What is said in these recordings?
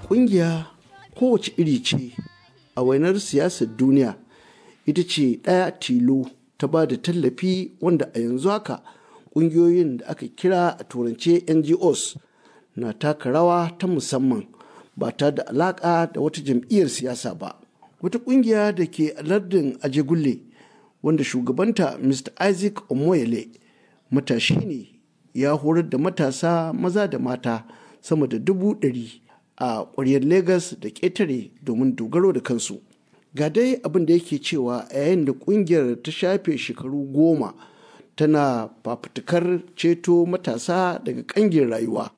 ƙungiya kowace iri ce a wainar siyasar duniya ita ce ɗaya tilo ta ba da tallafi wanda a yanzu haka ƙungiyoyin da aka kira a turance NGOs na taka rawa ta musamman ba ta da alaƙa da wata jam'iyyar siyasa ba. Wata ƙungiya da ke a lardin Ajegunle wanda shugabanta Mr. Isaac Omoyele matashi ne ya horar da matasa maza da mata sama da 100,000 a ƙwaryar Legas da ƙetare domin dogaro da kansu. Ga dai abin da yake cewa a yayin da ƙungiyar ta shafe shekaru 10 tana fafutukar ceto matasa daga ƙangin rayuwa.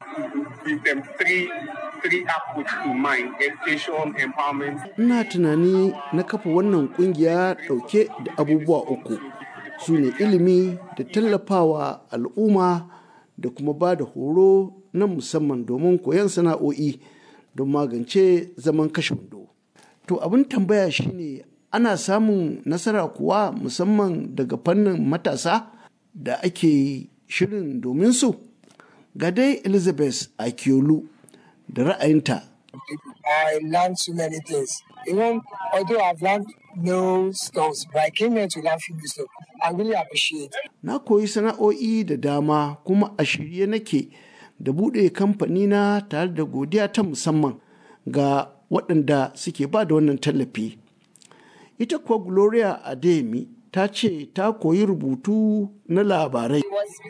Ina tunani na kafa wannan ƙungiya ɗauke da abubuwa 3 su ne ilimi da tallafawa al'umma da kuma ba da horo na musamman domin koyon sana'o'i don magance zaman kashe wando. To abin tambaya shine ana samun nasara kuwa musamman daga fannin matasa da ake shirin domin su? Ga dai Elizabeth Akiolu da ra'ayinta. I learned so many things. Even although I've learned no skills, but I came here to learn few stuff. I really appreciate. Na koyi sana'o'i da dama kuma a shirye nake da buɗe kamfanina tare da godiya ta musamman ga waɗanda suke ba da wannan tallafi. Ita kuwa Gloria Adeyemi ta ce ta koyi rubutu na labarai.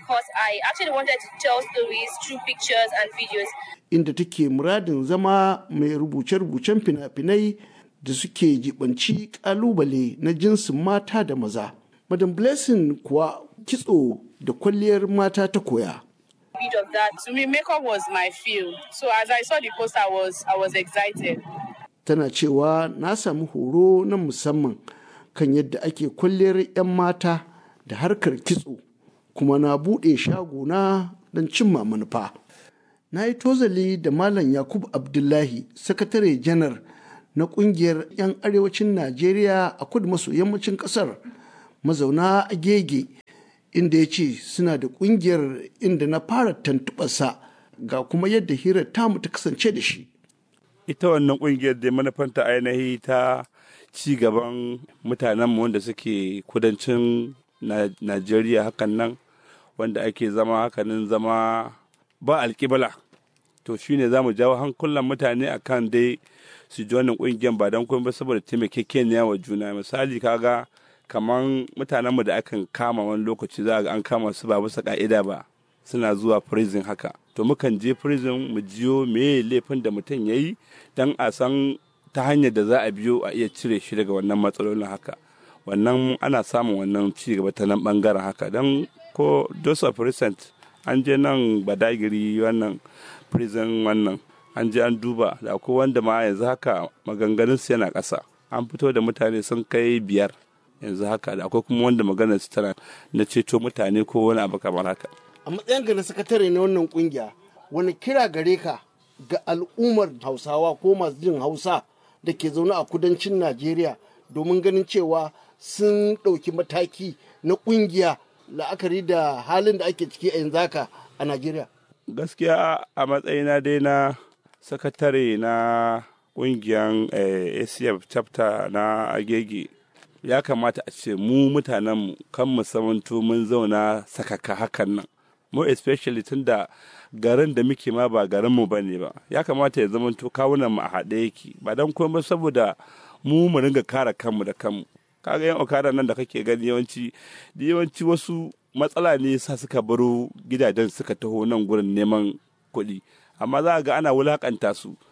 Inda take muradin zama mai rubuce-rubucen fina-finai da suke jibanci ƙalubale na jinsin mata da maza. Madam Blessing kuwa kitso da kwalliyar mata ta koya. Of that. To me, makeup was my field. So as I saw the poster, I was excited. Tana cewa na samu horo na musamman kan yadda ake kwalliyar 'yan mata da harkar kitso, kuma na buɗe shagona don cimma manufa. Na yi tozali da Malam Yakubu Abdullahi, sakatare janar na ƙungiyar 'yan arewacin Najeriya a kudu maso yammacin ƙasar, mazauna Agege, inda ya ce suna da ƙungiyar inda na fara tantubarsa ga kuma yadda hirar tamu ta kasance da shi. Ita wannan ƙungiyar da manufanta ainihi ta ci gaban mutanenmu wanda suke kudancin Najeriya hakan nan, wanda ake zama hakanin zama ba alƙibla. To shi ne za mu jawo hankulan mutane akan dai su ji wannan ƙungiyar ba don kuma saboda taimakekeniya wa juna. Misali kaga kamar mutanenmu da akan kama wani lokaci za ga an kama su ba bisa ka'ida ba, suna zuwa prison haka. To mukan je prison mu jiyo me laifin da mutum ya yi don a san ta hanyar da za a biyo a iya cire shi daga wannan matsalolin haka. Wannan ana samun wannan ci gaba ta nan bangaren haka. Don ko Joseph Recent an je nan Badagiri wannan prison wannan an je an duba da ko wanda ma yanzu haka maganganunsu yana ƙasa. An fito da mutane sun kai 5 yanzu haka, da akwai kuma wanda maganar su tana na ceto mutane ko wani abu kamar haka. A matsayin ga na sakatare na wannan kungiya, wani kira gare ka ga al'ummar Hausawa ko masu jin Hausa da ke zaune a kudancin Najeriya domin ganin cewa sun ɗauki mataki na kungiya la'akari da halin da ake ciki a yanzu haka a Najeriya? Gaskiya a matsayina dai na sakatare na ƙungiyar ACF chapter na Agege, ya kamata a ce mu mutanenmu kan mu samanto mun zauna sakaka hakan nan, mu especially tun da garin da muke ma ba garinmu ba ne ba, ya kamata ya zamanto kawunan mu a haɗe yake, ba don kuma saboda mu ringa kare kanmu da kanmu. Kaga yan okada nan da kake gani yawanci wasu matsala ne sa suka baro gidajen suka taho nan gurin neman kuɗi, amma za ga ana wulakanta su